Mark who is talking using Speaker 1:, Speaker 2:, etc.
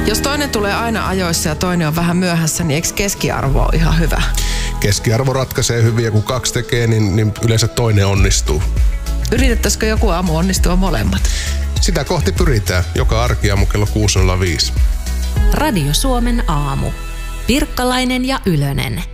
Speaker 1: Jos toinen tulee aina ajoissa ja toinen on vähän myöhässä, niin eikö keskiarvo ole ihan hyvä?
Speaker 2: Keskiarvo ratkaisee hyvin ja kun 2 tekee, niin yleensä toinen onnistuu.
Speaker 1: Yritettäisikö joku aamu onnistua molemmat?
Speaker 2: Sitä kohti pyritään. Joka arkiaamu kello 6.05.
Speaker 3: Radio Suomen aamu. Pirkkalainen ja Ylönen.